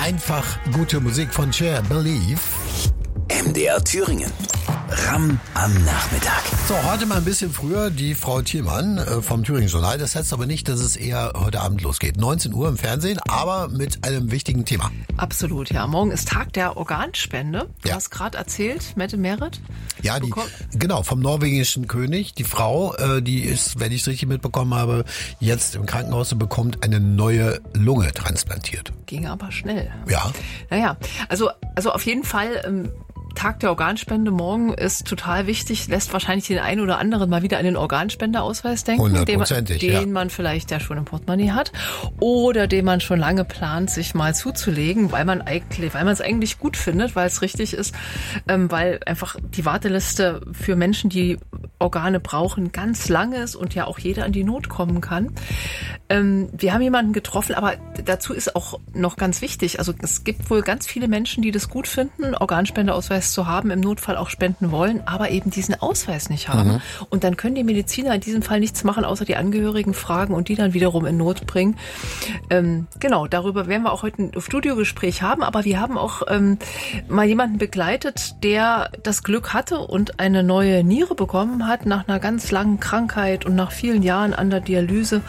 Einfach gute Musik von Cher, Believe. MDR Thüringen. Ram am Nachmittag. So, heute mal ein bisschen früher die Frau Thielmann vom Thüringen Journal. Das heißt aber nicht, dass es eher heute Abend losgeht. 19 Uhr im Fernsehen, aber mit einem wichtigen Thema. Absolut, ja. Morgen ist Tag der Organspende. Du hast gerade erzählt, Mette Merit. Ja, genau, vom norwegischen König. Die Frau, die ist, wenn ich es richtig mitbekommen habe, jetzt im Krankenhaus und bekommt eine neue Lunge transplantiert. Ging aber schnell. Ja. Naja, also auf jeden Fall... Tag der Organspende morgen ist total wichtig, lässt wahrscheinlich den einen oder anderen mal wieder an den Organspendeausweis denken, 100%, den man vielleicht ja schon im Portemonnaie hat oder den man schon lange plant, sich mal zuzulegen, weil man es eigentlich gut findet, weil es richtig ist, weil einfach die Warteliste für Menschen, die Organe brauchen, ganz lang ist und ja auch jeder in die Not kommen kann. Wir haben jemanden getroffen, aber dazu ist auch noch ganz wichtig, also es gibt wohl ganz viele Menschen, die das gut finden, Organspendeausweis zu haben, im Notfall auch spenden wollen, aber eben diesen Ausweis nicht haben. Mhm. Und dann können die Mediziner in diesem Fall nichts machen, außer die Angehörigen fragen und die dann wiederum in Not bringen. Genau, darüber werden wir auch heute ein Studiogespräch haben, aber wir haben auch mal jemanden begleitet, der das Glück hatte und eine neue Niere bekommen hat nach einer ganz langen Krankheit und nach vielen Jahren an der Dialyse.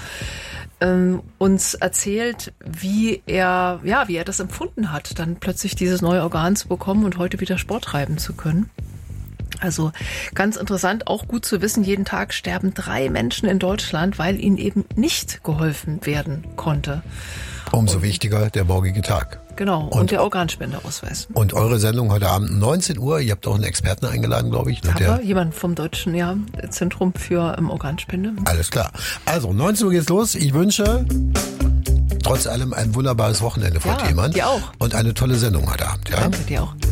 Uns erzählt, wie er das empfunden hat, dann plötzlich dieses neue Organ zu bekommen und heute wieder Sport treiben zu können. Also ganz interessant, auch gut zu wissen, jeden Tag sterben 3 Menschen in Deutschland, weil ihnen eben nicht geholfen werden konnte. Umso wichtiger der morgige Tag. Genau, und der Organspendeausweis. Und eure Sendung heute Abend 19 Uhr, ihr habt auch einen Experten eingeladen, glaube ich. Jemand vom Deutschen Zentrum für Organspende. Alles klar. Also 19 Uhr geht's los. Ich wünsche trotz allem ein wunderbares Wochenende, Frau Thielmann. Dir auch. Und eine tolle Sendung heute Abend. Ja? Danke, dir auch.